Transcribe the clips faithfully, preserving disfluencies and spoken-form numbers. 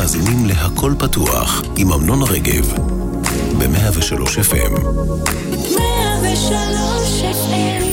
מאזינים להכל פתוח עם אמנון רגב ב-מאה ושלוש אף אם. מאה ושלוש אף אם.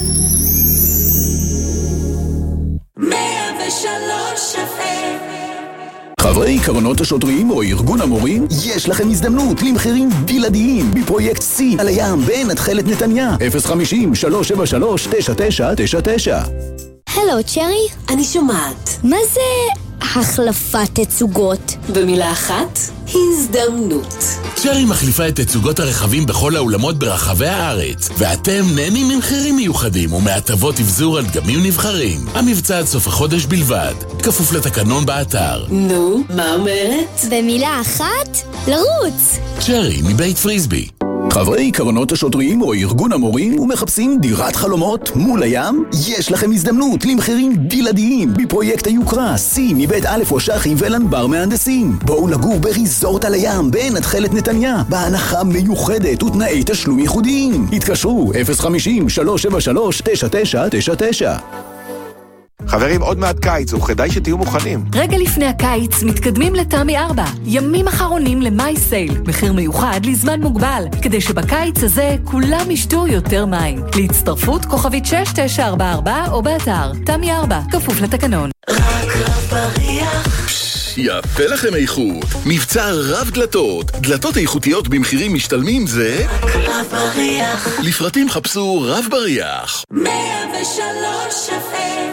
מאה ושלוש אף אם. חברי קרנות השוטרים או ארגון המורים, יש לכם הזדמנות למחירים בלעדיים בפרויקט C על הים בנתחלת נתניה. אפס חמישים שלוש שבע שלוש תשע תשע תשע תשע. הלו, צ'רי? אני שומעת. מה זה החלפת תצוגות? במילה אחת, הזדמנות. צ'רי מחליפה את תצוגות הרכבים בכל האולמות ברחבי הארץ, ואתם נהנים ממחירים מיוחדים ומהטבות אבזור על דגמים נבחרים. המבצע עד סוף החודש בלבד, כפוף לתקנון באתר. נו, מה אומרת? במילה אחת, לרוץ. צ'רי מבית פריסבי. חברי קרנות השוטרים או ארגון המורים ומחפשים דירת חלומות מול הים? יש לכם הזדמנות למחירים בלעדיים בפרויקט היוקרה C מבית א' ושחי ולנבר מהנדסים. בואו לגור בריזורט על הים בנתחלת נתניה בהנחה מיוחדת ותנאי תשלום ייחודיים. התקשרו אפס חמישים שלוש שבע שלוש תשע תשע תשע תשע. חברים, עוד מעט קיץ, וכדאי שתהיו מוכנים. רגע לפני הקיץ מתקדמים לתמי ארבע. ימים אחרונים למאי סייל. מחיר מיוחד לזמן מוגבל, כדי שבקיץ הזה כולם ישתו יותר מים. להצטרפות כוכבית שש תשע ארבע ארבע או באתר תמי ארבע, כפוף לתקנון. רק רב בריח. יפה לכם איכות. מבצע רב דלתות. דלתות איכותיות במחירים משתלמים זה... רק רב בריח. לפרטים חפשו רב בריח. מאה ושלוש אף אם.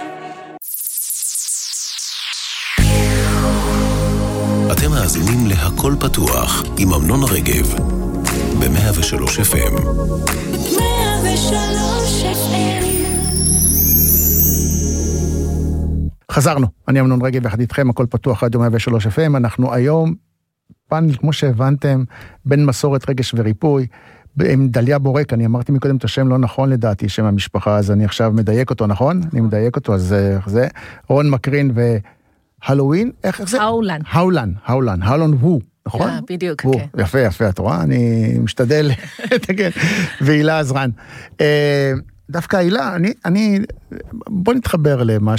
אתם מאזינים להכל פתוח עם אמנון רגב ב-מאה ושלוש אף אם. מאה ושלוש אף אם. חזרנו, אני אמנון רגב יחד איתכם, הכל פתוח רדיו מאה ושלוש אף אם. אנחנו היום פאנל, כמו שהבנתם, בין מסורת רגש וריפוי, עם דליה בורק. אני אמרתי מקודם את השם לא נכון לדעתי, שם המשפחה, אז אני עכשיו מדייק אותו, נכון? אני מדייק אותו, אז זה רון מקרין ו... הלואוין, איך זה? האולן. האולן, האולן, האולן הוא, נכון? בדיוק, כן. יפה, יפה, את רואה? אני משתדל, והילה עזרן. דווקא הילה, אני, בוא נתחבר למה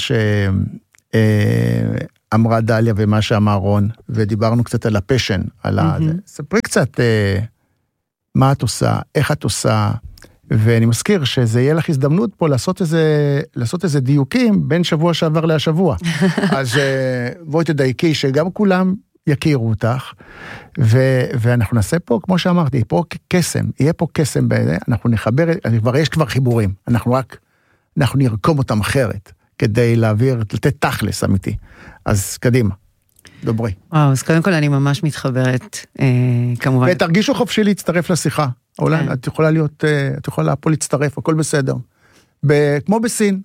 שאמרה דליה ומה שאמר רון, ודיברנו קצת על הפשן, על ה... ספרי קצת מה את עושה, איך את עושה, ואני מזכיר שזה יהיה לך הזדמנות פה לעשות איזה, לעשות איזה דיוקים בין שבוע שעבר להשבוע. אז בואי תדייקי שגם כולם יכירו אותך, ו, ואנחנו נעשה פה, כמו שאמרתי, פה קסם, יהיה פה קסם, אנחנו נחבר, כבר יש כבר חיבורים, אנחנו רק, אנחנו נרקום אותם אחרת, כדי להעביר, לתת תכלס אמיתי. אז קדימה, דברי. וואו, אז קודם כל אני ממש מתחברת, אה, כמובן. ותרגישו חופשי להצטרף לשיחה. אולי, את יכולה להיות, את יכולה פה להצטרף, הכל בסדר. כמו בסין.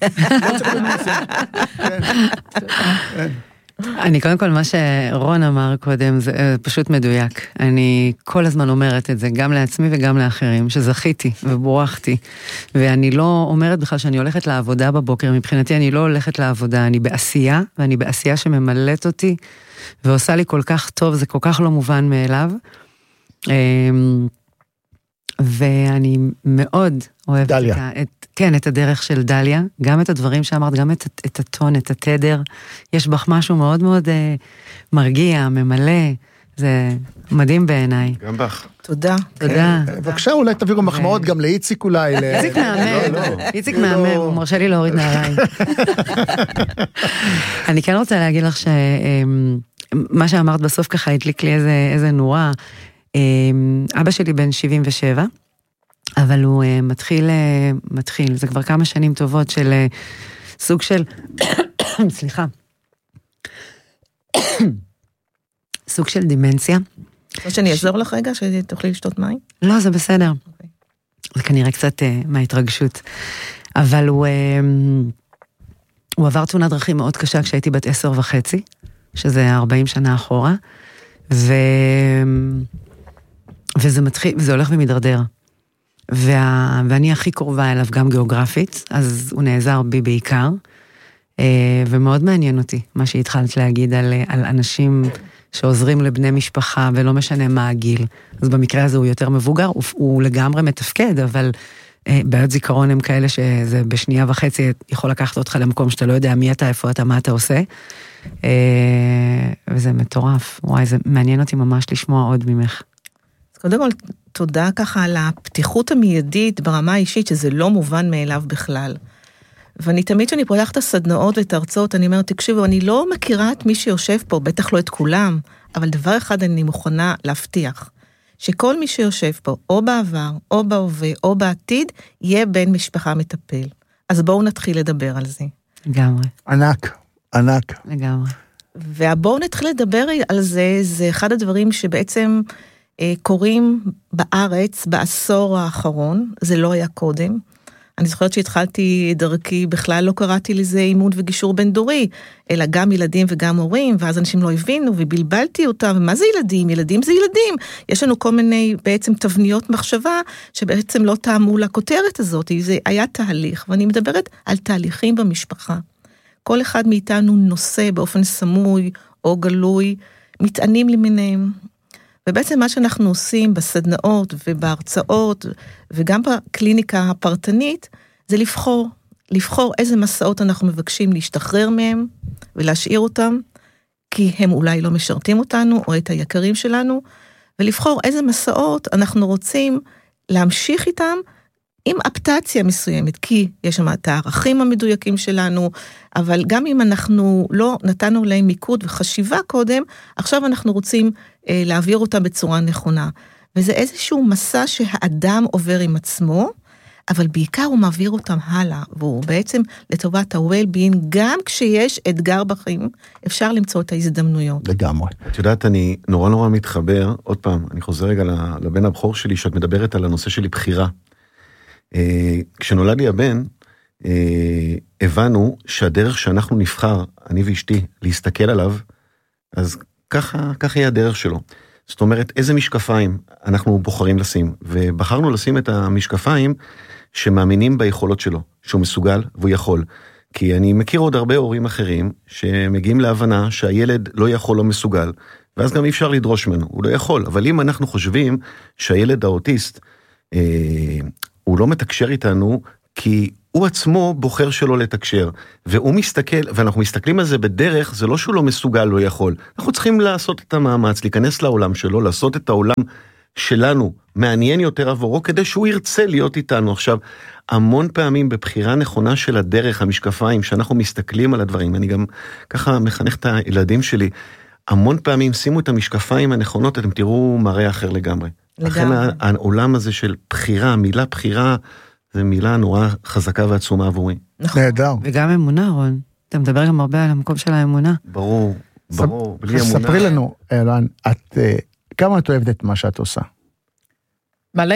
אני קודם כל, מה שרון אמר קודם, זה פשוט מדויק. אני כל הזמן אומרת את זה, גם לעצמי וגם לאחרים, שזכיתי ובורחתי. ואני לא אומרת בכלל שאני הולכת לעבודה בבוקר, מבחינתי אני לא הולכת לעבודה, אני בעשייה, ואני בעשייה שממלאת אותי, ועושה לי כל כך טוב, זה כל כך לא מובן מאליו. ואני מאוד אוהבת את, את, כן, את הדרך של דליה, גם את הדברים שאמרת, גם את, את הטון, את התדר. יש בך משהו מאוד מאוד אה, מרגיע, ממלא, זה מדהים בעיניי. גם בך. תודה. תודה. בבקשה, אולי תביאו מחמאות גם לאיציק אולי. איציק מהמם, איציק מהמם, הוא מרשה לי להוריד נעליים. אני כן רוצה להגיד לך שמה שאמרת בסוף ככה הדליק לי איזה נורה. אבא שלי בן שבעים ושבע, אבל הוא מתחיל, מתחיל, זה כבר כמה שנים טובות של סוג של, סליחה, סוג של דימנציה. או שאני אעזור לך רגע, שתוכלי לשתות מים? לא, זה בסדר. זה כנראה קצת מההתרגשות. אבל הוא, הוא עבר תאונת דרכים מאוד קשה כשהייתי בת עשר וחצי, שזה ארבעים שנה אחורה, ו... וזה מתחיל, וזה הולך ומדרדר. וה... ואני הכי קרובה אליו גם גיאוגרפית, אז הוא נעזר בי בעיקר, ומאוד מעניין אותי מה שהתחלת להגיד על, על אנשים שעוזרים לבני משפחה, ולא משנה מה הגיל. אז במקרה הזה הוא יותר מבוגר, הוא, הוא לגמרי מתפקד, אבל בעיות זיכרון הם כאלה שזה בשנייה וחצי יכול לקחת אותך למקום שאתה לא יודע מי אתה, איפה אתה, מה אתה עושה. וזה מטורף. וואי, זה מעניין אותי ממש לשמוע עוד ממך. אז קודם כל, תודה ככה על הפתיחות המיידית ברמה האישית, שזה לא מובן מאליו בכלל. ואני תמיד כשאני פותחת את הסדנאות ואת ההרצאות, אני אומרת, תקשיבו, אני לא מכירה את מי שיושב פה, בטח לא את כולם, אבל דבר אחד אני מוכנה להבטיח, שכל מי שיושב פה, או בעבר, או בהווה, או בעתיד, יהיה בן משפחה מטפל. אז בואו נתחיל לדבר על זה. לגמרי. ענק, ענק. לגמרי. ובואו נתחיל לדבר על זה, זה אחד הדברים שבעצם אה, קורים בארץ בעשור האחרון, זה לא היה קודם. אני זוכרת שהתחלתי דרכי, בכלל לא קראתי לזה אימון וגישור בין דורי, אלא גם ילדים וגם הורים, ואז אנשים לא הבינו, ובלבלתי אותם, ומה זה ילדים? ילדים זה ילדים. יש לנו כל מיני בעצם תבניות מחשבה, שבעצם לא טעמו לכותרת הזאת, זה היה תהליך, ואני מדברת על תהליכים במשפחה. כל אחד מאיתנו נושא באופן סמוי או גלוי, מטענים למיניהם. ובעצם מה שאנחנו עושים בסדנאות ובהרצאות, וגם בקליניקה הפרטנית, זה לבחור, לבחור איזה מסעות אנחנו מבקשים להשתחרר מהם, ולהשאיר אותם, כי הם אולי לא משרתים אותנו, או את היקרים שלנו, ולבחור איזה מסעות אנחנו רוצים להמשיך איתם, עם אפטציה מסוימת, כי יש שם את הערכים המדויקים שלנו, אבל גם אם אנחנו לא נתנו להם מיקוד וחשיבה קודם, עכשיו אנחנו רוצים אה, להעביר אותם בצורה נכונה. וזה איזשהו מסע שהאדם עובר עם עצמו, אבל בעיקר הוא מעביר אותם הלאה, והוא בעצם לטובת ה-well-being, גם כשיש אתגר בחיים, אפשר למצוא את ההזדמנויות. לגמרי. את יודעת, אני נורא נורא מתחבר, עוד פעם, אני חוזר רגע לבן הבכור שלי, שאת מדברת על הנושא שלי בחירה. כשנולד לי הבן, הבנו שהדרך שאנחנו נבחר, אני ואשתי, להסתכל עליו, אז ככה, ככה היא הדרך שלו. זאת אומרת, איזה משקפיים אנחנו בוחרים לשים, ובחרנו לשים את המשקפיים שמאמינים ביכולות שלו, שהוא מסוגל והוא יכול. כי אני מכיר עוד הרבה הורים אחרים, שמגיעים להבנה שהילד לא יכול או מסוגל, ואז גם אי אפשר לדרוש ממנו, הוא לא יכול. אבל אם אנחנו חושבים שהילד האוטיסט, אה, הוא לא מתקשר איתנו, כי הוא עצמו בוחר שלא לתקשר, והוא מסתכל, ואנחנו מסתכלים על זה בדרך, זה לא שהוא לא מסוגל, לא יכול. אנחנו צריכים לעשות את המאמץ, להיכנס לעולם שלו, לעשות את העולם שלנו, מעניין יותר עבורו, כדי שהוא ירצה להיות איתנו. עכשיו, המון פעמים בבחירה נכונה של הדרך, המשקפיים, שאנחנו מסתכלים על הדברים, אני גם ככה מחנך את הילדים שלי, המון פעמים שימו את המשקפיים הנכונות, אתם תראו מראה אחר לגמרי. לכן העולם הזה של בחירה, מילה בחירה, זה מילה נורא חזקה ועצומה עבורי. נהדר. וגם אמונה, רון. אתה מדבר גם הרבה על המקום של האמונה. ברור, ברור. בלי אמונה. ספרי לנו, אלן, את, כמה את אוהבת את מה שאת עושה? מלא.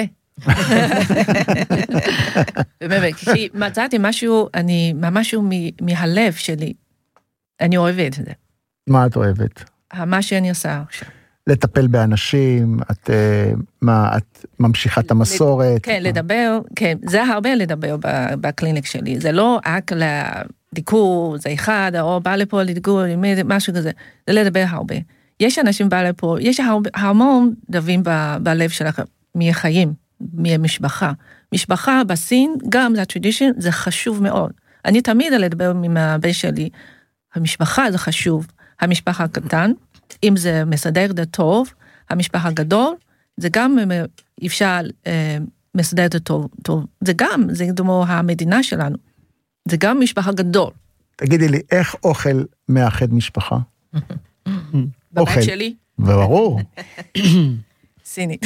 באמת, כי מצאתי משהו, אני, משהו מהלב שלי, אני אוהבת את זה. מה את אוהבת? מה שאני עושה עכשיו. לטפל באנשים, את, מה, את ממשיכה את המסורת. כן, לדבר, כן, זה הרבה לדבר בקליניק שלי, זה לא רק לדיקור, זה אחד, או בא לפה לדיקור, משהו כזה, זה לדבר הרבה. יש אנשים בא לפה, יש הרבה, המון דברים בלב שלכם, מהחיים, מהמשפחה. משפחה בסין, גם זה טרדישן, זה חשוב מאוד. אני תמיד לדבר עם הבן שלי, המשפחה זה חשוב, המשפחה הקטן, אם זה מסדר את טוב, המשפחה הגדול, זה גם אפשר אה, מסדר את טוב, טוב. זה גם, זה כמו המדינה שלנו. זה גם משפחה גדול. תגידי לי, איך אוכל מאחד משפחה? בבית שלי? ברור. סינית.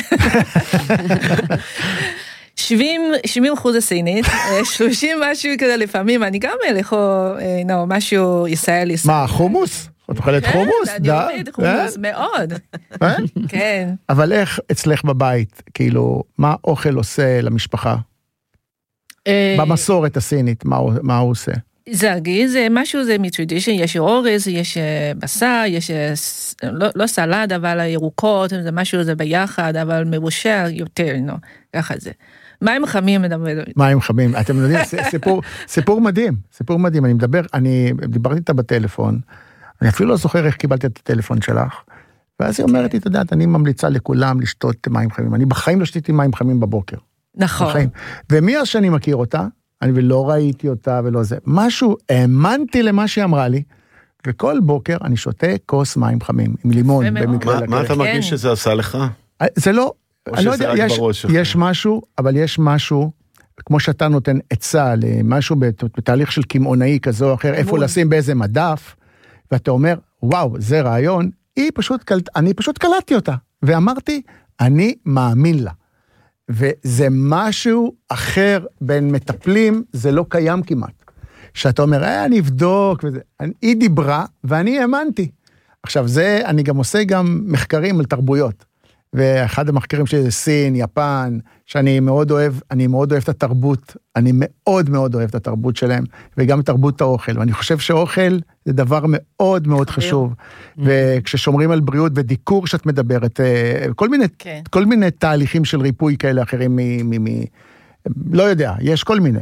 שבעים אחוז הסינית, שלושים משהו כזה לפעמים, אני גם לאכול משהו ישראלי. מה, חומוס? את אוכלת חומוס? אני אוכלת חומוס, מאוד. כן. אבל איך אצלך בבית, כאילו, מה אוכל עושה למשפחה? במסורת הסינית, מה הוא עושה? זה רגיל, זה משהו, זה מטרדישן, יש אורז, יש בשר, יש לא סלד, אבל ירוקות, זה משהו, זה ביחד, אבל מבושל יותר, ככה זה. מים חמים מדבר. מים חמים, אתם יודעים, סיפור, סיפור מדהים, סיפור מדהים, אני מדבר, אני דיברתי איתה בטלפון, אני אפילו לא זוכר איך קיבלתי את הטלפון שלך, ואז היא אומרת לי, אתה יודעת, אני ממליצה לכולם לשתות מים חמים, אני בחיים לא שתיתי מים חמים בבוקר. נכון. בחיים. ומי אז שאני מכיר אותה, אני ולא ראיתי אותה ולא זה, משהו, האמנתי למה שהיא אמרה לי, וכל בוקר אני שותה כוס מים חמים, עם לימון, במקרה מה אתה מרגיש שזה עשה לך? זה לא, אני לא יודע, יש משהו, אבל יש משהו, כמו שאתה נותן עצה למשהו בתהליך של קמעונאי כזו או אחר, איפה לשים באיזה מדף, ואתה אומר, וואו, זה רעיון, היא פשוט, אני פשוט קלטתי אותה, ואמרתי, אני מאמין לה. וזה משהו אחר בין מטפלים, זה לא קיים כמעט. שאתה אומר, אה, אני אבדוק, וזה. היא דיברה, ואני האמנתי. עכשיו, זה, אני גם עושה גם מחקרים על תרבויות. ואחד המחקרים שלי זה סין, יפן, שאני מאוד אוהב, אני מאוד אוהב את התרבות, אני מאוד מאוד אוהב את התרבות שלהם, וגם את תרבות האוכל. ואני חושב שאוכל זה דבר מאוד מאוד חשוב. וכששומרים על בריאות ודיקור שאת מדברת, כל מיני, כל מיני תהליכים של ריפוי כאלה אחרים, מ, מ, מ, לא יודע, יש כל מיני.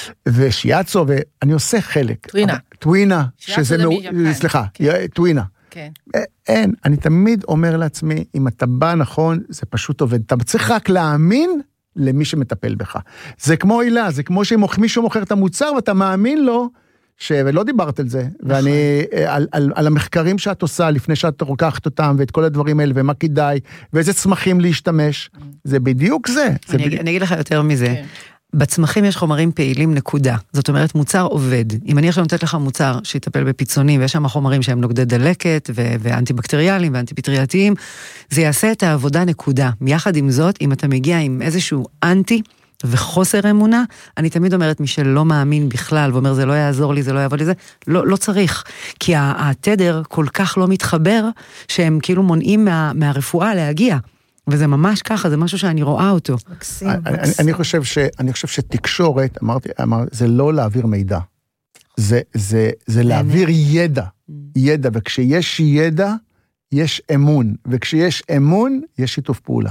ושיאצו, ואני עושה חלק. טווינה. טווינה, שזה, סליחה, טווינה. כן. אין, אני תמיד אומר לעצמי, אם אתה בא נכון, זה פשוט עובד. אתה צריך רק להאמין למי שמטפל בך. זה כמו עילה, זה כמו שמישהו מוכר את המוצר, ואתה מאמין לו, ש... ולא דיברת על זה, נכון. ואני, על, על, על המחקרים שאת עושה, לפני שאת רוקחת אותם, ואת כל הדברים האלה, ומה כדאי, ואיזה צמחים להשתמש, זה בדיוק זה. אני, זה בדיוק... אני אגיד לך יותר מזה. כן. בצמחים יש חומרים פעילים נקודה, זאת אומרת מוצר עובד. אם אני עכשיו נותנת לך מוצר שיטפל בפיצונים, ויש שם חומרים שהם נוגדי דלקת, ו- ואנטי-בקטריאליים ואנטי-פטרייתיים, זה יעשה את העבודה נקודה. יחד עם זאת, אם אתה מגיע עם איזשהו אנטי וחוסר אמונה, אני תמיד אומרת, מי שלא מאמין בכלל, ואומר זה לא יעזור לי, זה לא יעבוד לי, זה לא, לא צריך. כי התדר כל כך לא מתחבר, שהם כאילו מונעים מה, מהרפואה להגיע. וזה ממש ככה, זה משהו שאני רואה אותו. מקסים, אני, מקסים. אני חושב ש, אני חושב שתקשורת, אמרתי, אמר, זה לא להעביר מידע. זה, זה, זה להעביר ידע. ידע, וכשיש ידע, יש אמון. וכשיש אמון, יש שיתוף פעולה.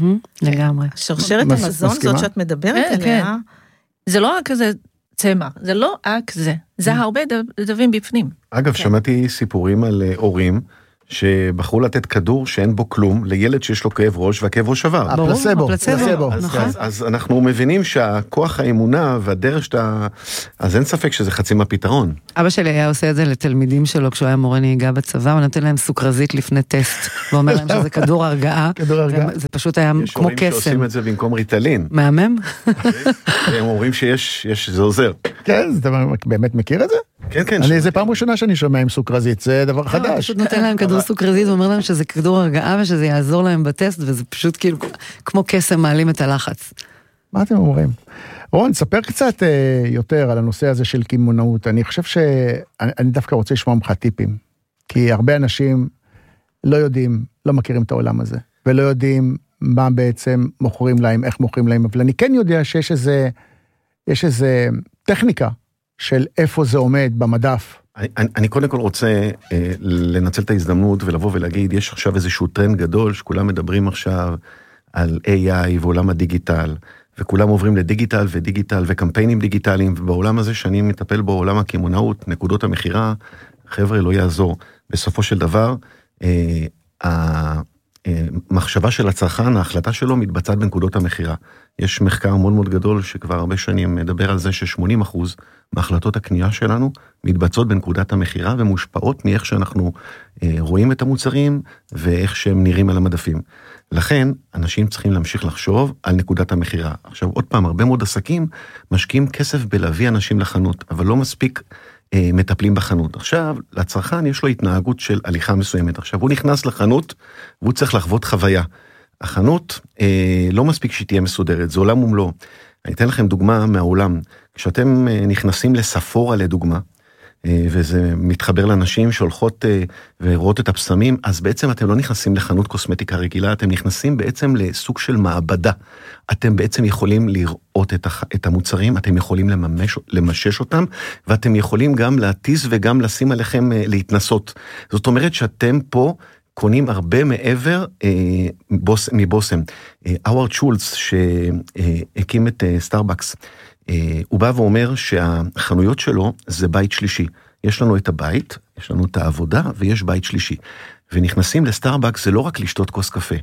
לגמרי. שרשרת המזון זאת שאת מדברת עליה. זה לא רק כזה צמח, זה לא רק זה. זה הרבה דברים בפנים. אגב, שמעתי סיפורים על הורים, שבחרו לתת כדור שאין בו כלום, לילד שיש לו כאב ראש, והכאב ראש שבר. הפלסבו. הפלסבו. אז, אז, אז אנחנו מבינים שהכוח האמונה והדרך שאתה... אז אין ספק שזה חצי מהפתרון. אבא שלי היה עושה את זה לתלמידים שלו, כשהוא היה מורה נהיגה בצבא, הוא נותן להם סוכרזית לפני טסט, ואומר להם שזה כדור הרגעה. כדור הרגעה. זה פשוט היה כמו קסם. יש הורים שעושים את זה במקום ריטלין. מהמם? הם אומרים שיש, יש, זה עוזר. כן, אתה באמת מכיר את זה? כן, כן. אני, זה פעם ראשונה שאני שומע עם סוכרזית, זה דבר חדש. פשוט נותן להם כדור סוכרזית, ואומר להם שזה כדור הרגעה, ושזה יעזור להם בטסט, וזה פשוט כאילו, כמו קסם מעלים את הלחץ. מה אתם אומרים? רון, ספר קצת יותר על הנושא הזה של קמעונאות. אני חושב שאני דווקא רוצה לשמוע ממך טיפים, כי הרבה אנשים לא יודעים, לא מכירים את העולם הזה, ולא יודעים מה בעצם מוכרים להם, איך מוכרים להם, אבל אני כן יודע שיש איזה, יש איזה טכניקה, של איפה זה עומד במדף. אני, אני קודם כל רוצה אה, לנצל את ההזדמנות ולבוא ולהגיד, יש עכשיו איזשהו טרנד גדול, שכולם מדברים עכשיו על איי איי ועולם הדיגיטל, וכולם עוברים לדיגיטל ודיגיטל וקמפיינים דיגיטליים, ובעולם הזה שאני מטפל בו, עולם הקמעונאות, נקודות המחירה, חבר'ה לא יעזור. בסופו של דבר, אה, המחשבה של הצרכן, ההחלטה שלו מתבצעת בנקודות המחירה. יש מחקר מאוד מאוד גדול שכבר הרבה שנים מדבר על זה ש-שמונים אחוז מהחלטות הקנייה שלנו מתבצעות בנקודת המחירה ומושפעות מאיך שאנחנו אה, רואים את המוצרים ואיך שהם נראים על המדפים. לכן, אנשים צריכים להמשיך לחשוב על נקודת המחירה. עכשיו, עוד פעם, הרבה מאוד עסקים משקיעים כסף בלהביא אנשים לחנות, אבל לא מספיק אה, מטפלים בחנות. עכשיו, לצרכן יש לו התנהגות של הליכה מסוימת. עכשיו, הוא נכנס לחנות והוא צריך לחוות חוויה. החנות אה, לא מספיק שהיא תהיה מסודרת, זה עולם ומלואו. אני אתן לכם דוגמה מהעולם. כשאתם אה, נכנסים לספורה לדוגמה, אה, וזה מתחבר לאנשים שהולכות אה, ורואות את הפסמים, אז בעצם אתם לא נכנסים לחנות קוסמטיקה רגילה, אתם נכנסים בעצם לסוג של מעבדה. אתם בעצם יכולים לראות את, הח, את המוצרים, אתם יכולים לממש, למשש אותם, ואתם יכולים גם להתיז וגם לשים עליכם אה, להתנסות. זאת אומרת שאתם פה, קונים הרבה מעבר אה, בוס, מבוסם. אה, אווארד שולץ, שהקים את אה, סטארבקס, אה, הוא בא ואומר שהחנויות שלו זה בית שלישי. יש לנו את הבית, יש לנו את העבודה, ויש בית שלישי. ונכנסים לסטארבקס, זה לא רק לשתות כוס קפה.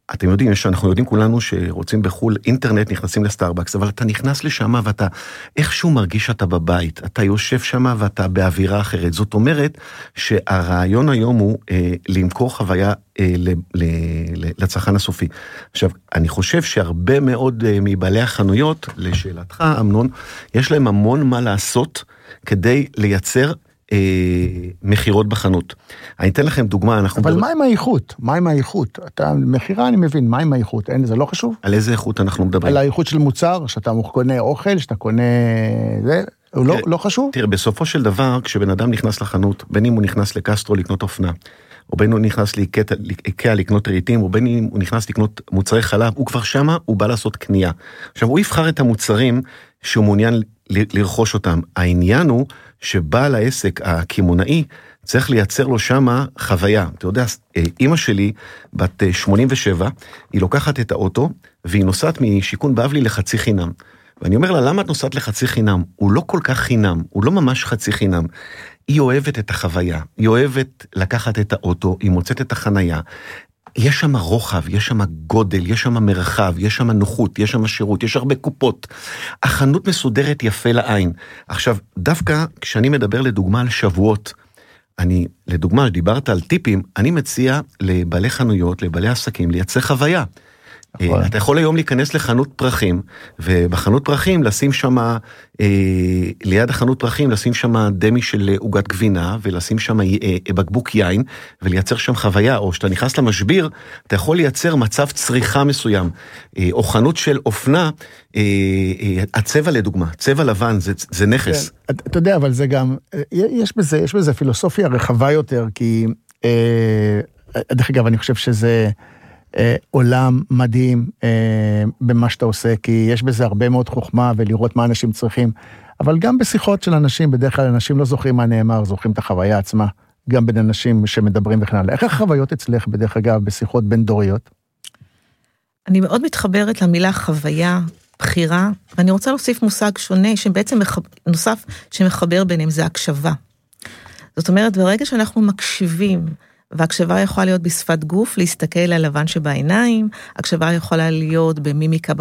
אתם יודעים, אנחנו יודעים כולנו שרוצים בחול אינטרנט, נכנסים לסטארבקס, אבל אתה נכנס לשם ואתה איכשהו מרגיש שאתה בבית, אתה יושב שם ואתה באווירה אחרת. זאת אומרת שהרעיון היום הוא אה, למכור חוויה אה, ל, ל, ל, לצרכן הסופי. עכשיו, אני חושב שהרבה מאוד אה, מבעלי החנויות, לשאלתך, אמנון, יש להם המון מה לעשות כדי לייצר מחירות בחנות. אני אתן לכם דוגמה, אנחנו... אבל מה עם האיכות? מה עם האיכות? אתה, מחירה אני מבין, מה עם האיכות? אין, זה לא חשוב? על איזה איכות אנחנו מדברים? על האיכות של מוצר, שאתה קונה אוכל, שאתה קונה... זה, הוא לא, לא חשוב? תראה, בסופו של דבר, כשבן אדם נכנס לחנות, בין אם הוא נכנס לקסטרו לקנות אופנה, או בין אם הוא נכנס לאיקאה לקנות רהיטים, או בין אם הוא נכנס לקנות מוצרי חלב, הוא כבר שמה, הוא בא לעשות קנייה. עכשיו, הוא יבחר את המוצרים שהוא מעוניין לרכוש אותם. העניין הוא שבעל העסק הכימונאי צריך לייצר לו שמה חוויה. אתה יודע, אמא שלי, בת שמונים ושבע, היא לוקחת את האוטו, והיא נוסעת משיקון בבלי לחצי חינם. ואני אומר לה, למה את נוסעת לחצי חינם? הוא לא כל כך חינם, הוא לא ממש חצי חינם. היא אוהבת את החוויה, היא אוהבת לקחת את האוטו, היא מוצאת את החנייה. יש שם רוחב, יש שם גודל, יש שם מרחב, יש שם נוחות, יש שם שירות, יש הרבה קופות. החנות מסודרת יפה לעין. עכשיו, דווקא כשאני מדבר לדוגמה על שבועות, אני, לדוגמה, דיברת על טיפים, אני מציע לבעלי חנויות, לבעלי עסקים, לייצר חוויה. אתה יכול היום להיכנס לחנות פרחים, ובחנות פרחים לשים שם, ליד החנות פרחים, לשים שם דמי של עוגת גבינה, ולשים שם בקבוק יין, ולייצר שם חוויה, או שאתה נכנס למשביר, אתה יכול לייצר מצב צריכה מסוים, או חנות של אופנה, הצבע לדוגמה, צבע לבן, זה, זה נכס. אתה יודע, אבל זה גם, יש בזה, יש בזה פילוסופיה רחבה יותר, כי, דרך אגב, אני חושב שזה, עולם מדהים במה שאתה עושה, כי יש בזה הרבה מאוד חוכמה ולראות מה אנשים צריכים, אבל גם בשיחות של אנשים, בדרך כלל אנשים לא זוכרים מה נאמר, זוכרים את החוויה עצמה, גם בין אנשים שמדברים וכן הלאה. איך החוויות אצלך בדרך אגב בשיחות בין דוריות? אני מאוד מתחברת למילה חוויה, בחירה, ואני רוצה להוסיף מושג שונה, שבעצם נוסף שמחבר ביניהם, זה הקשבה. זאת אומרת, ברגע שאנחנו מקשיבים, והקשבה יכולה להיות בשפת גוף, להסתכל על הלבן שבעיניים, הקשבה יכולה להיות במימיקה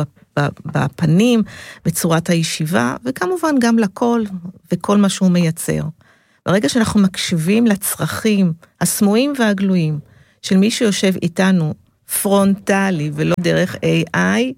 בפנים, בצורת הישיבה, וכמובן גם לקול, וכל מה שהוא מייצר. ברגע שאנחנו מקשיבים לצרכים הסמויים והגלויים, של מי שיושב איתנו פרונטלי, ולא דרך איי איי,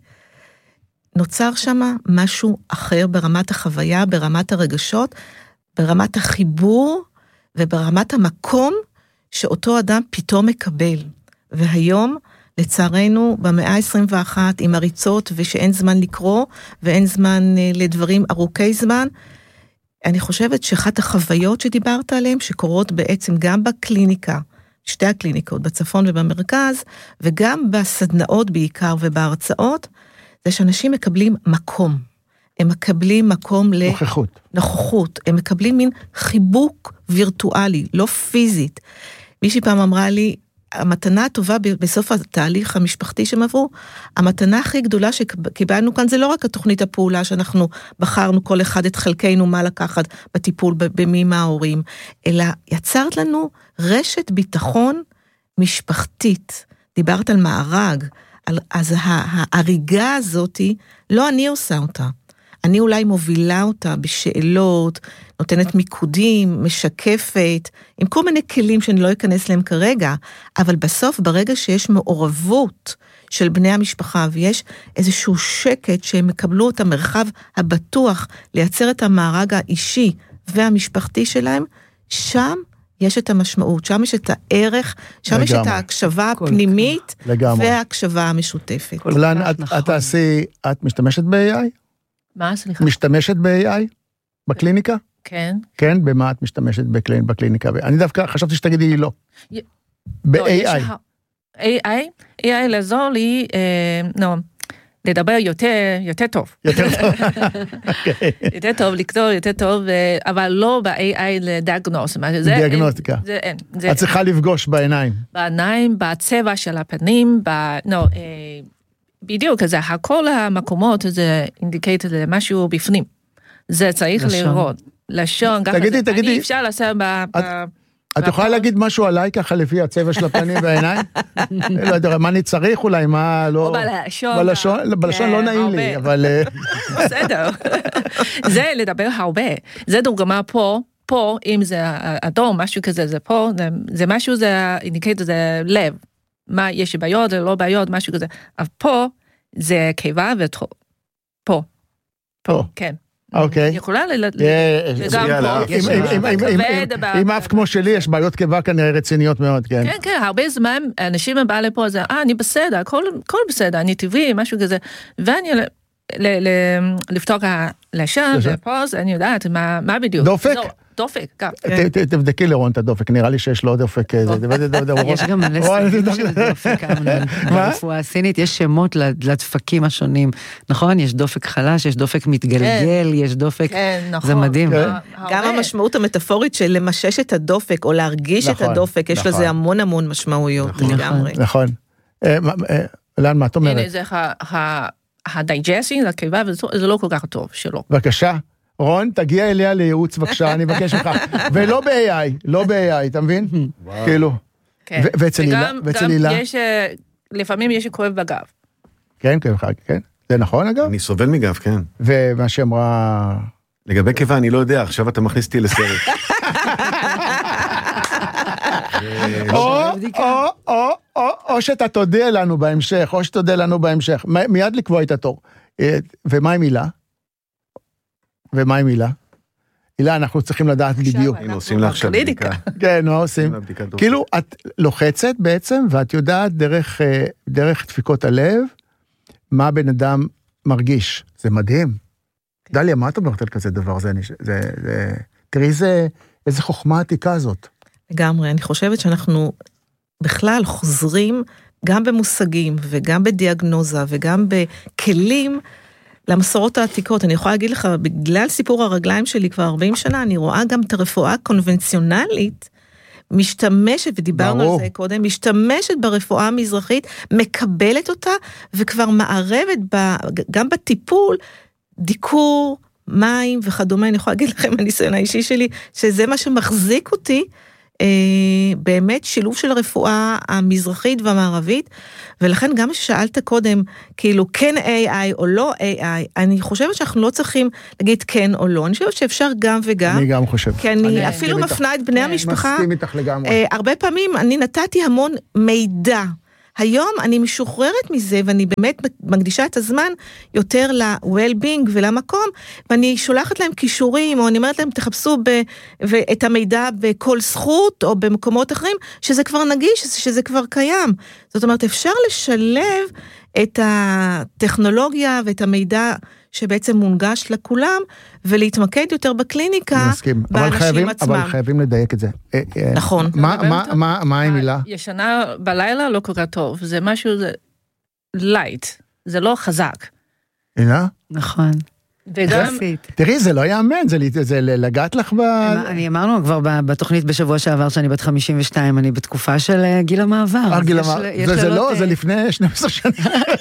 נוצר שם משהו אחר ברמת החוויה, ברמת הרגשות, ברמת החיבור, וברמת המקום, שאותו אדם פתאום מקבל. והיום, לצערנו, במאה ה-עשרים ואחת, עם הריצות, ושאין זמן לקרוא, ואין זמן לדברים ארוכי זמן, אני חושבת שאחת החוויות שדיברת עליהן, שקורות בעצם גם בקליניקה, שתי הקליניקות, בצפון ובמרכז, וגם בסדנאות בעיקר ובהרצאות, זה שאנשים מקבלים מקום. הם מקבלים מקום ל... נוכחות. נוכחות. הם מקבלים מין חיבוק וירטואלי, לא פיזית. מישהי פעם אמרה לי, המתנה הטובה בסוף התהליך המשפחתי שהם עברו, המתנה הכי גדולה שקיבלנו כאן, זה לא רק התוכנית הפעולה שאנחנו בחרנו כל אחד את חלקנו מה לקחת בטיפול במי מההורים, אלא יצרת לנו רשת ביטחון משפחתית. דיברת על מארג, אז ההריגה הזאת, לא אני עושה אותה. אני אולי מובילה אותה בשאלות, נותנת מיקודים, משקפת, עם כל מיני כלים שאני לא אכנס להם כרגע, אבל בסוף, ברגע שיש מעורבות של בני המשפחה, ויש איזשהו שקט שהם מקבלו את המרחב הבטוח, לייצר את המארג האישי והמשפחתי שלהם, שם יש את המשמעות, שם יש את הערך, שם לגמרי. יש את ההקשבה הפנימית, לגמרי. וההקשבה המשותפת. אולן, את, נכון. את, תעשי, את משתמשת ב-איי איי? מה, סליחה? משתמשת ב-איי איי? בקליניקה? כן. כן, במה את משתמשת בקליניקה? אני דווקא חשבתי שתגידי לי לא. ב-איי איי. איי איי? איי איי לעזור לי, לא, לדבר יותר, יותר טוב. יותר טוב. יותר טוב, לקטור יותר טוב, אבל לא ב-איי איי לדיאגנוס. דיאגנוסטיקה. את צריכה לפגוש בעיניים. בעיניים, בצבע של הפנים, לא, בדיוק, אז כל המקומות, זה אינדיקטור למשהו בפנים. זה צריך לראות. לשון, תגידי, תגידי. אני אפשר לעשות את יכולה להגיד משהו עליי ככה לפי הצבע של הפנים והעיניים? לא יודע, מה אני צריך אולי, מה לא... או בלשון. בלשון, בלשון לא נעים לי, אבל... בסדר. זה לדבר הרבה. זה דוגמה פה, פה, אם זה אדום, משהו כזה, זה פה, זה משהו, זה אינדיקטור, זה לב. מה, יש בעיות, לא בעיות, משהו כזה. אבל פה, זה קיבה וטוב. פה. פה, כן. אוקיי. יכולה ל... עם אף כמו שלי, יש בעיות קיבה כנראה רציניות מאוד, כן. כן, כן, הרבה זמן, אנשים באים לפה, זה, אה, אני בסדר, הכל בסדר, אני טבעי, משהו כזה, ואני לפתור הלשון, ופוז, אני יודעת, מה בדיוק. דופק? דופק, גם. תבדקי לרון את הדופק, נראה לי שיש לו דופק. יש גם מלא סוגים של דופק, ברפואה הסינית יש שמות לדפקים השונים, נכון? יש דופק חלש, יש דופק מתגלגל, יש דופק, זה מדהים. גם המשמעות המטאפורית של למשש את הדופק, או להרגיש את הדופק, יש לזה המון המון משמעויות לגמרי. נכון. לאן, מה את אומרת? הנה, זה הדייג'סינג, הקיבה, וזה לא כל כך טוב שלא. בבקשה. רון, תגיע אליה לייעוץ, בבקשה, אני מבקש ממך. ולא ב-איי איי, לא ב-איי איי, אתה מבין? כאילו. ואצל הילה? לפעמים יש כואב בגב. כן, כן. זה נכון, אגב? אני סובל מגב, כן. ומה שאמרה... לגבי קיבה, אני לא יודע, עכשיו אתה מכניס אותי לסרט. או שאתה תודה לנו בהמשך, או שתודה לנו בהמשך. מיד לקבוע את התור. ומה עם הילה? ומה עם הילה? הילה, אנחנו צריכים לדעת בדיוק. הנה, עושים לך עכשיו בדיקה. כן, מה עושים? כאילו, את לוחצת בעצם, ואת יודעת דרך דפיקות הלב, מה בן אדם מרגיש. זה מדהים. דליה, מה את אומרת על כזה דבר? תראי איזה חוכמה עתיקה זאת. לגמרי, אני חושבת שאנחנו בכלל חוזרים גם במושגים, וגם בדיאגנוזה, וגם בכלים, למסורות העתיקות. אני יכולה להגיד לך, בגלל סיפור הרגליים שלי כבר ארבעים שנה, אני רואה גם את הרפואה הקונבנציונלית, משתמשת, ודיברנו ברור. על זה קודם, משתמשת ברפואה המזרחית, מקבלת אותה, וכבר מערבת ב, גם בטיפול, דיקור, מים וכדומה. אני יכולה להגיד לכם, הניסיון האישי שלי, שזה מה שמחזיק אותי, באמת שילוב של הרפואה המזרחית והמערבית, ולכן גם ששאלת קודם, כאילו כן איי איי או לא איי איי, אני חושבת שאנחנו לא צריכים להגיד כן או לא, אני חושבת שאפשר גם וגם. אני גם חושב. כי אני אפילו מפנה את בני המשפחה, מסכים איתך לגמרי. הרבה פעמים אני נתתי המון מידע, היום אני משוחררת מזה, ואני באמת מקדישה את הזמן יותר ל-well-being ולמקום, ואני שולחת להם קישורים, או אני אומרת להם, תחפשו ב- את המידע בכל זכות, או במקומות אחרים, שזה כבר נגיש, שזה כבר קיים. זאת אומרת, אפשר לשלב את הטכנולוגיה ואת המידע שבעצם מונגש לכולם, ולהתמקד יותר בקליניקה, באנשים עצמם. אבל חייבים לדייק את זה. נכון. מה המילה? ישנה בלילה לא כל כך טוב, זה משהו, זה לייט, זה לא חזק. הנה? נכון. וגם... תראי, זה לא יאמן, זה לגעת לך ב... אני אמרנו כבר בתוכנית בשבוע שעבר שאני בת חמישים ושתיים, אני בתקופה של גיל המעבר. גיל המעבר, זה לא, זה לפני שנים עשר שנים.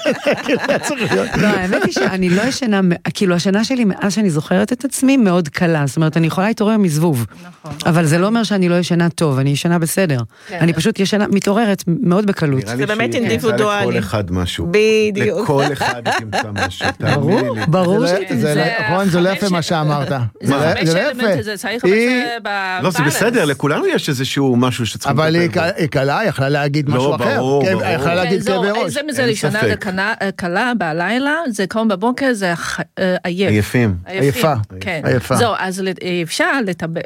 לא, האמת היא שאני לא ישנה, כאילו השנה שלי מאז שאני זוכרת את עצמי מאוד קלה, זאת אומרת אני יכולה להתעורר מזבוב, אבל זה לא אומר שאני לא ישנה טוב, אני ישנה בסדר. אני פשוט ישנה, מתעוררת מאוד בקלות. זה באמת אינדיבידואלי. לכל אחד משהו. בדיוק. לכל אחד תמצא משהו. ברור, ברור שתמצא. רון, זה לא יפה מה שאמרת. זה לא יפה. לא, זה בסדר, לכולנו יש איזשהו משהו שצריכים אבל היא קלה, היא יכלה להגיד משהו אחר. היא יכלה להגיד כאבי ראש. זה לשנה קלה בלילה, זה קום בבוקר, זה עייף. עייפים. עייפה. עייפה. זהו, אז אפשר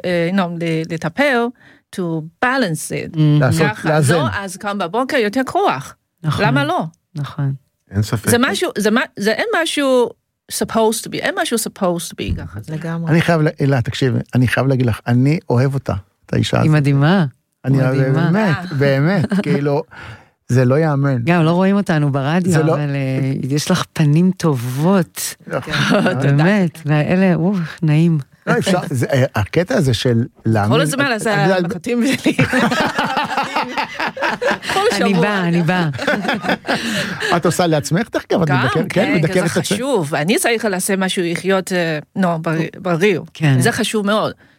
לטפל, to balance it. לאזן. אז קום בבוקר יותר כוח. למה לא? נכון. אין ספק. זה משהו, זה אין משהו supposed to be, אין משהו supposed to be, ככה. לגמרי. אני חייב, אלה, תקשיב, אני חייב להגיד לך, אני אוהב אותה, את האישה הזאת. היא מדהימה. אני באמת, באמת, כאילו, זה לא יאמן. גם לא רואים אותנו ברדיו, אבל יש לך פנים טובות. באמת, ואלה, אוף, נעים. לא, אפשר, הקטע הזה של להאמין... כל הזמן, אז המחתים שלי. אני באה, אני באה. את עושה לעצמך תחקר? גם, כן, זה חשוב. אני צריך לעשות משהו, לחיות בריא. זה חשוב מאוד.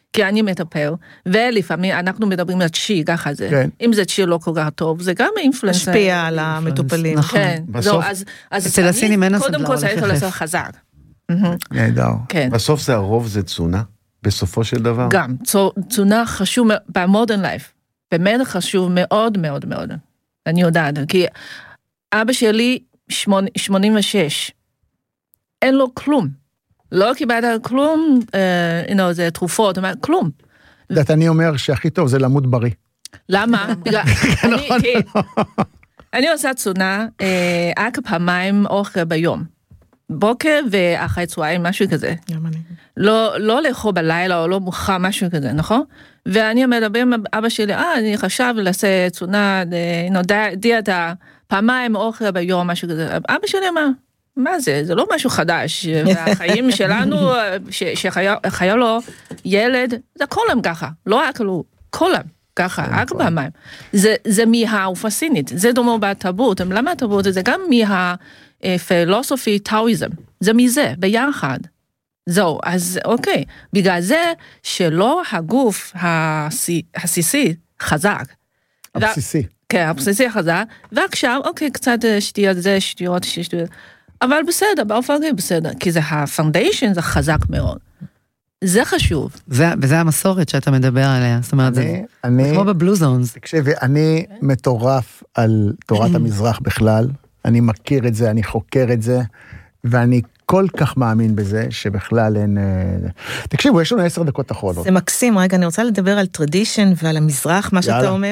כי אני מטפל, ולפעמים אנחנו מדברים על צ'י, ככה זה. כן. אם זה צ'י לא כל כך טוב, זה גם אינפלואנס. משפיע על המטופלים. נכון. כן. בסוף- אז, אז אצל הסינים אין הסדלה, קודם כל צריך הולך לעשות יחף. חזק. נהדר. כן. בסוף זה הרוב זה תזונה, בסופו של דבר. גם, צו- תזונה חשוב, במודרן לייף, באמת חשוב מאוד מאוד מאוד. אני יודעת, כי אבא שלי שמונים ושש, אין לו כלום. לא קיבלת כלום, uh, you know, זה תרופות, כלום. יודעת, אני אומר שהכי טוב זה למות בריא. למה? בגלל, אני, כי, אני עושה תזונה, אה, רק פעמיים אוכל ביום. בוקר ואחרי צהריים, משהו כזה. לא, לא לאכול בלילה או לא מוכר, משהו כזה, נכון? ואני מדבר עם אבא שלי, אה, אני חשב לעשות תזונה, דיאטה, פעמיים אוכל ביום, משהו כזה. אבא שלי אמר, מה זה? זה לא משהו חדש. והחיים שלנו, שחיה לו ילד, זה כולם ככה. לא רק לו, כולם ככה, רק פעמיים. זה, זה מהאופסינית, זה דומה בתרבות. למה התרבות? זה גם מהפילוסופי טאויזם. זה מזה, ביחד. זהו, אז אוקיי. בגלל זה שלא הגוף הסיסי חזק. הבסיסי. כן, הבסיסי חזק. ועכשיו, אוקיי, קצת שטויות זה, שטויות, שטויות. אבל בסדר, באופן רגיל בסדר, כי זה הפאונדיישן, זה חזק מאוד. זה חשוב. זה, וזה המסורת שאתה מדבר עליה, זאת אומרת, זה, אני, זה כמו בבלוזונס. תקשיבי, אני מטורף על תורת המזרח בכלל, אני מכיר את זה, אני חוקר את זה, ואני כל כך מאמין בזה, שבכלל אין... תקשיבו, יש לנו עשר דקות אחרונות. זה מקסים, רגע, אני רוצה לדבר על טרדישן ועל המזרח, מה שאתה אומר.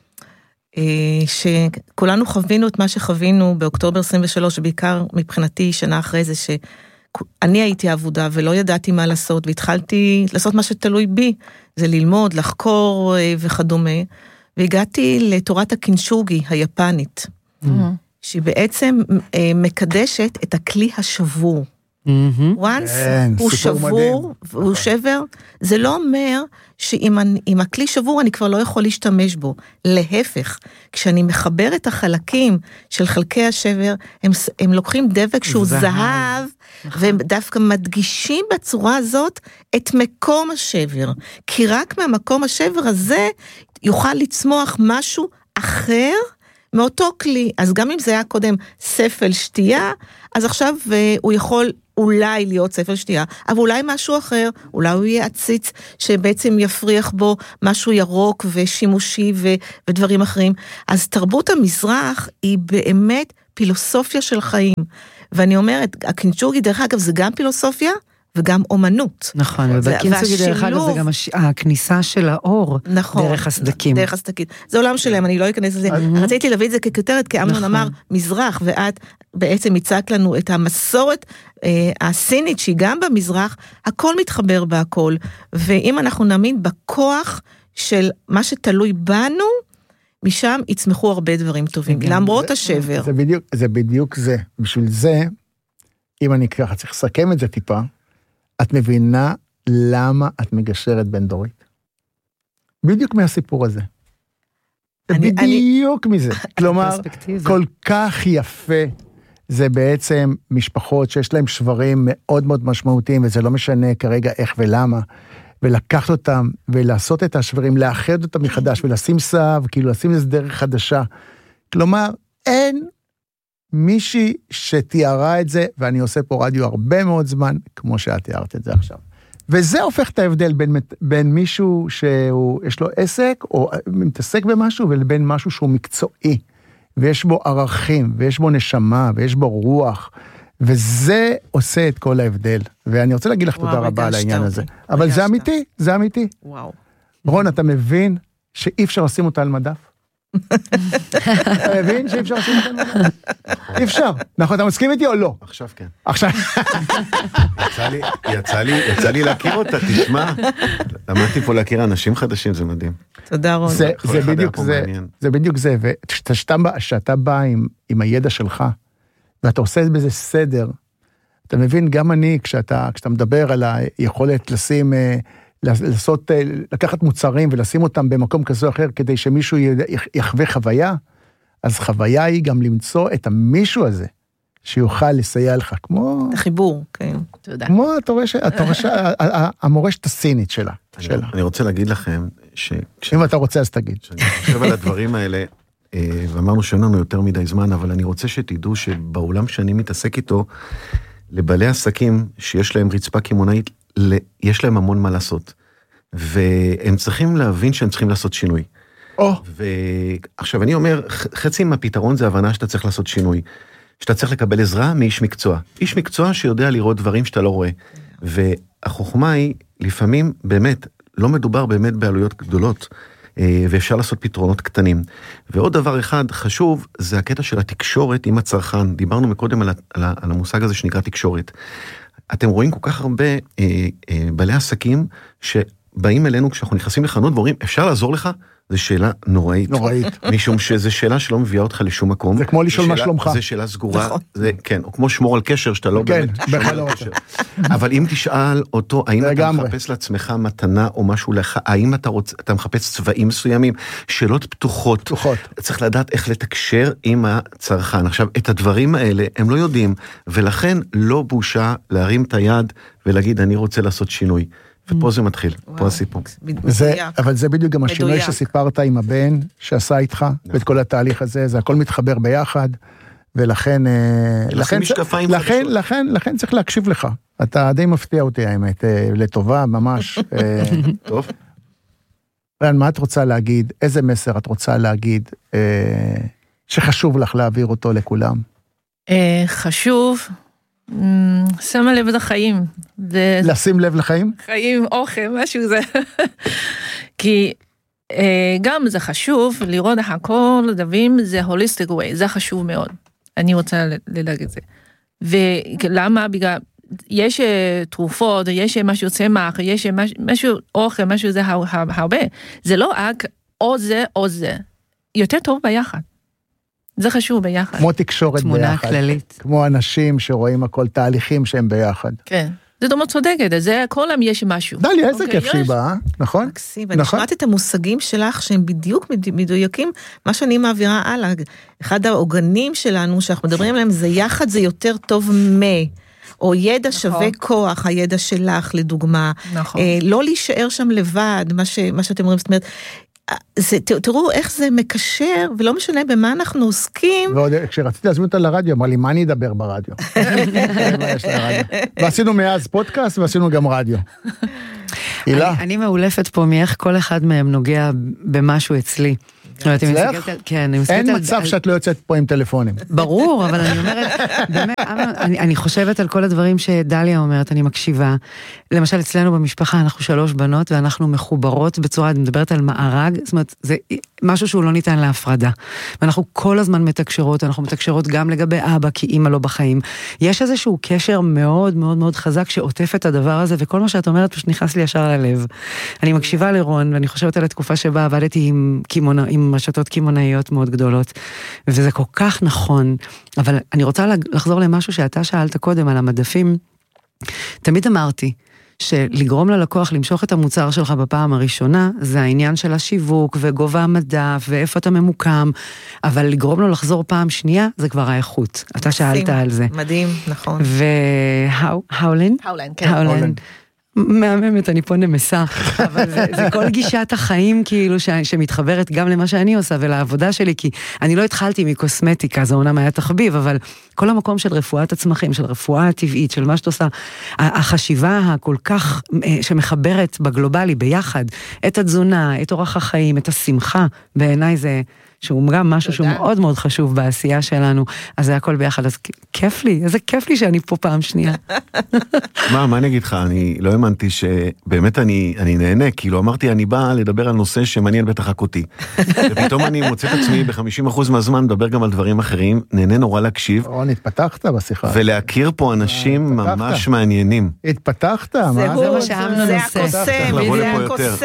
שכולנו חווינו את מה שחווינו באוקטובר עשרים ושלוש, בעיקר מבחינתי שנה אחרי זה, שאני הייתי עבודה ולא ידעתי מה לעשות, והתחלתי לעשות מה שתלוי בי, זה ללמוד, לחקור וכדומה, והגעתי לתורת הקינשוגי היפנית, שהיא בעצם מקדשת את הכלי השבור. once הוא שבור, הוא שבר, זה לא אומר שאם הכלי שבור אני כבר לא יכול להשתמש בו. להפך, כשאני מחבר את החלקים של חלקי השבר, הם, הם לוקחים דבק שהוא זהב, והם דווקא מדגישים בצורה הזאת את מקום השבר. כי רק מהמקום השבר הזה יוכל לצמוח משהו אחר, מאותו כלי. אז גם אם זה היה קודם ספל שתייה, אז עכשיו הוא יכול אולי להיות ספל שתייה, אבל אולי משהו אחר, אולי הוא יהיה עציץ שבעצם יפריח בו משהו ירוק ושימושי ו- ודברים אחרים. אז תרבות המזרח היא באמת פילוסופיה של חיים. ואני אומרת, הקינצ'וגי דרך אגב זה גם פילוסופיה, וגם אומנות. נכון, ובקינצוגי דרך אגב זה גם הכניסה של האור דרך הסדקים. דרך הסדקים. זה עולם שלהם, אני לא אכנס לזה. רציתי להביא את זה ככותרת, כי אמנון אמר מזרח, ואת בעצם הצעת לנו את המסורת הסינית, שהיא גם במזרח, הכל מתחבר בהכל. ואם אנחנו נאמין בכוח של מה שתלוי בנו, משם יצמחו הרבה דברים טובים, למרות השבר. זה בדיוק זה. בשביל זה, אם אני ככה צריך לסכם את זה טיפה, את מבינה למה את מגשרת בין דורית? בדיוק מהסיפור הזה. אני, בדיוק אני... מזה. כלומר, כל כך יפה, זה בעצם משפחות שיש להם שברים מאוד מאוד משמעותיים, וזה לא משנה כרגע איך ולמה, ולקחת אותם, ולעשות את השברים, לאחד אותם מחדש, ולשים סב, כאילו לשים איזה דרך חדשה. כלומר, אין מישהי שתיארה את זה, ואני עושה פה רדיו הרבה מאוד זמן, כמו שאת תיארת את זה עכשיו. וזה הופך את ההבדל בין, בין מישהו שיש לו עסק, או מתעסק במשהו, ולבין משהו שהוא מקצועי, ויש בו ערכים, ויש בו נשמה, ויש בו רוח, וזה עושה את כל ההבדל. ואני רוצה להגיד לך תודה רבה על העניין הזה. אבל זה אמיתי, זה אמיתי. וואו. רון, אתה מבין שאי אפשר לשים אותה על מדף? אתה מבין שאי אפשר לשים אותה על מדף? אי אפשר. נכון, אתה מסכים איתי או לא? עכשיו כן. עכשיו. יצא לי, יצא לי להכיר אותה, תשמע. למדתי פה להכיר אנשים חדשים, זה מדהים. תודה רון. זה בדיוק זה, זה בדיוק זה, וכשאתה בא עם הידע שלך, ואתה עושה בזה סדר, אתה מבין, גם אני, כשאתה, כשאתה מדבר על היכולת לשים, לעשות, לקחת מוצרים ולשים אותם במקום כזה או אחר, כדי שמישהו יחווה חוויה, אז חוויה היא גם למצוא את המישהו הזה, שיוכל לסייע לך, כמו... חיבור, כן. תודה. כמו המורשת הסינית שלה. אני רוצה להגיד לכם, אם אתה רוצה אז תגיד. שאני חושב על הדברים האלה, ואמרנו שאין לנו יותר מדי זמן, אבל אני רוצה שתדעו שבעולם שאני מתעסק איתו, לבעלי עסקים שיש להם רצפה כימונאית, יש להם המון מה לעשות. והם צריכים להבין שהם צריכים לעשות שינוי. ועכשיו אני אומר, חצי מהפתרון זה הבנה שאתה צריך לעשות שינוי. שאתה צריך לקבל עזרה מאיש מקצוע. איש מקצוע שיודע לראות דברים שאתה לא רואה. והחוכמה היא, לפעמים באמת, לא מדובר באמת בעלויות גדולות, ואפשר לעשות פתרונות קטנים. ועוד דבר אחד חשוב, זה הקטע של התקשורת עם הצרכן. דיברנו מקודם על, על, על המושג הזה שנקרא תקשורת. אתם רואים כל כך הרבה אה, אה, בעלי עסקים, שבאים אלינו כשאנחנו נכנסים לחנות, ואומרים, אפשר לעזור לך? זו שאלה נוראית. נוראית. משום שזו שאלה שלא מביאה אותך לשום מקום. זה כמו לשאול מה שלומך. זו שאלה סגורה. זה, כן, או כמו שמור על קשר, שאתה לא כן, באמת שומר על קשר. אבל אם תשאל אותו, האם אתה מחפש לעצמך מתנה או משהו לך, האם אתה, רוצ, אתה מחפש צבעים מסוימים, שאלות פתוחות. פתוחות. צריך לדעת איך לתקשר עם הצרכן. עכשיו, את הדברים האלה הם לא יודעים, ולכן לא בושה להרים את היד ולהגיד, אני רוצה לעשות שינוי. ופה זה מתחיל, פה הסיפור. אבל זה בדיוק גם השינוי שסיפרת עם הבן שעשה איתך, ואת כל התהליך הזה, זה הכל מתחבר ביחד, ולכן לכן צריך להקשיב לך. אתה די מפתיע אותי האמת, לטובה ממש. טוב. רן, מה את רוצה להגיד? איזה מסר את רוצה להגיד שחשוב לך להעביר אותו לכולם? חשוב... שמה לב לחיים. לשים לב לחיים? חיים, אוכל, משהו זה. כי גם זה חשוב, לראות הכל דברים, זה holistic way, זה חשוב מאוד. אני רוצה להגיד את זה. ולמה? בגלל, יש תרופות, יש משהו צמח, יש משהו אוכל, משהו זה הרבה. זה לא רק או זה או זה. יותר טוב ביחד. זה חשוב ביחד. כמו תקשורת ביחד. כללית. כמו אנשים שרואים הכל תהליכים שהם ביחד. כן. זה דומה צודקת, זה כל עם יש משהו. דליה, איזה כיף שהיא באה, נכון? מקסים, אני שמעת את המושגים שלך שהם בדיוק מדויקים, מה שאני מעבירה הלאה. אחד העוגנים שלנו שאנחנו מדברים עליהם זה יחד זה יותר טוב מ... או ידע שווה כוח, הידע שלך לדוגמה. נכון. לא להישאר שם לבד, מה שאתם אומרים, זאת אומרת, זה, תראו איך זה מקשר, ולא משנה במה אנחנו עוסקים. ועוד, כשרציתי להזמין אותה לרדיו, אמר לי, מה אני אדבר ברדיו? ועשינו מאז פודקאסט, ועשינו גם רדיו. הילה? אני מעולפת פה מאיך כל אחד מהם נוגע במשהו אצלי. אצלך? אין מצב שאת לא יוצאת פה עם טלפונים. ברור, אבל אני אומרת, באמת, אני חושבת על כל הדברים שדליה אומרת, אני מקשיבה. למשל, אצלנו במשפחה אנחנו שלוש בנות, ואנחנו מחוברות בצורה, אני מדברת על מארג, זאת אומרת, זה משהו שהוא לא ניתן להפרדה. ואנחנו כל הזמן מתקשרות, אנחנו מתקשרות גם לגבי אבא, כי אמא לא בחיים. יש איזשהו קשר מאוד מאוד מאוד חזק שעוטף את הדבר הזה, וכל מה שאת אומרת פשוט נכנס לי ישר ללב. אני מקשיבה לרון, ואני חושבת על התקופה שבה עבדתי עם קימונה, עם רשתות קימונאיות מאוד גדולות, וזה כל כך נכון, אבל אני רוצה לחזור למשהו שאתה שאלת קודם על המדפים. תמיד אמרתי שלגרום ללקוח למשוך את המוצר שלך בפעם הראשונה, זה העניין של השיווק וגובה המדף ואיפה אתה ממוקם, אבל לגרום לו לחזור פעם שנייה, זה כבר האיכות. אתה שאלת על זה. מדהים, נכון. והאולן? האולן, כן. האולן. מהממת, אני פה נמסה, אבל זה, זה כל גישת החיים כאילו ש, שמתחברת גם למה שאני עושה ולעבודה שלי, כי אני לא התחלתי מקוסמטיקה, זה אומנם היה תחביב, אבל כל המקום של רפואת הצמחים, של רפואה הטבעית, של מה שאת עושה, החשיבה הכל כך שמחברת בגלובלי ביחד, את התזונה, את אורח החיים, את השמחה, בעיניי זה... שהוא גם משהו שהוא מאוד מאוד חשוב בעשייה שלנו, אז זה הכל ביחד, אז כיף לי, איזה כיף לי שאני פה פעם שנייה. מה, מה אני אגיד לך, אני לא האמנתי שבאמת אני, אני נהנה, כאילו אמרתי, אני בא לדבר על נושא שמעניין בטח רק אותי, ופתאום אני מוצא את עצמי ב-חמישים אחוז מהזמן, לדבר גם על דברים אחרים, נהנה נורא להקשיב. רון, התפתחת בשיחה. ולהכיר פה אנשים ממש מעניינים. התפתחת, מה? זה מה שאמנו נושא. זה הקוסם,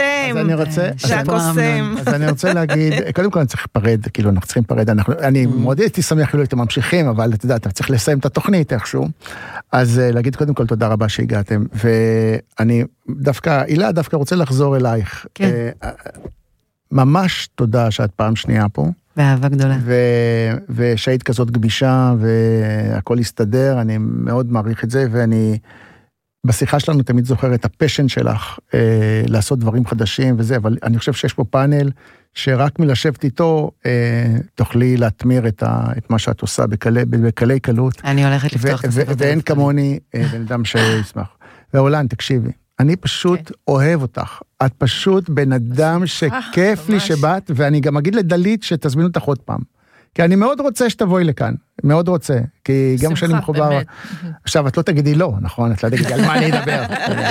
זה הקוסם. אז אני רוצה להגיד, קודם כל אני צריך פרד, כאילו אנחנו צריכים פרד, אני מאוד הייתי שמח כאילו אתם ממשיכים, אבל אתה יודע, אתה צריך לסיים את התוכנית איכשהו, אז להגיד קודם כל תודה רבה שהגעתם, ואני דווקא, הילה דווקא רוצה לחזור אלייך, ממש תודה שאת פעם שנייה פה, באהבה גדולה. ושהיית כזאת גמישה, והכל הסתדר, אני מאוד מעריך את זה, ואני בשיחה שלנו תמיד זוכר את הפשן שלך, אה, לעשות דברים חדשים וזה, אבל אני חושב שיש פה פאנל, שרק מלשבת איתו, אה, תוכלי להתמיר את, ה, את מה שאת עושה בקלי, בקלי קלות. אני הולכת לפתוח את הספר. ואין כמוני אה, בן אדם שישמח. ואולן, תקשיבי, אני פשוט אוהב אותך. את פשוט בן אדם שכיף לי שבאת, ואני גם אגיד לדלית שתזמינו אותך עוד פעם. כי אני מאוד רוצה שתבואי לכאן, מאוד רוצה, כי גם שאני מחובר... עכשיו, את לא תגידי לא, נכון? את לא תגידי על מה אני אדבר.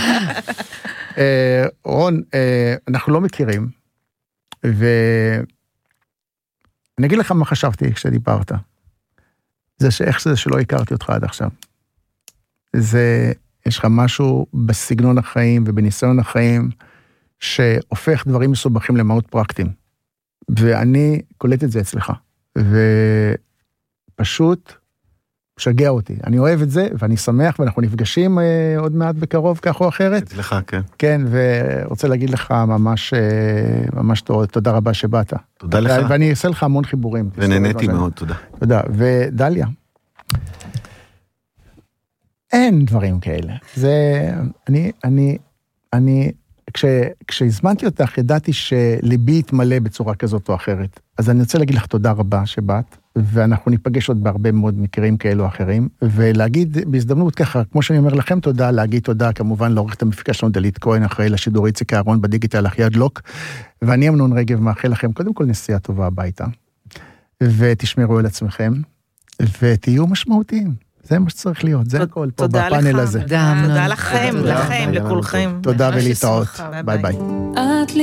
רון, אנחנו לא מכירים, ואני אגיד לך מה חשבתי כשדיברת. זה שאיך זה שלא הכרתי אותך עד עכשיו. זה, יש לך משהו בסגנון החיים ובניסיון החיים, שהופך דברים מסובכים למהות פרקטיים. ואני קולט את זה אצלך. ופשוט שגע אותי. אני אוהב את זה, ואני שמח, ואנחנו נפגשים אה, עוד מעט בקרוב, כך או אחרת. אצלך, כן. כן, ורוצה להגיד לך ממש, אה, ממש תודה רבה שבאת. תודה לך. ואני אעשה לך המון חיבורים. ונהניתי מאוד, תודה. תודה. ודליה, אין דברים כאלה. זה, אני, אני, אני, כש, כשהזמנתי אותך, ידעתי שליבי התמלא בצורה כזאת או אחרת. אז אני רוצה להגיד לך תודה רבה שבאת, ואנחנו ניפגש עוד בהרבה מאוד מקרים כאלו אחרים, ולהגיד בהזדמנות ככה, כמו שאני אומר לכם תודה, להגיד תודה כמובן לעורכת המפיקה שלנו דלית כהן, אחראי לשידור איציק אהרון בדיגיטל אחיעד לוק, ואני אמנון רגב מאחל לכם קודם כל נסיעה טובה הביתה, ותשמרו על עצמכם, ותהיו משמעותיים. זה מה שצריך להיות, זה הכל פה בפאנל הזה. תודה לכם, לכם, לכולכם. תודה ולהתראות. ביי ביי.